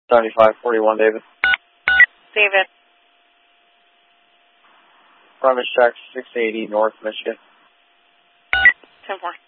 7541, David. David. Rummage check 680 North Michigan. 10-4.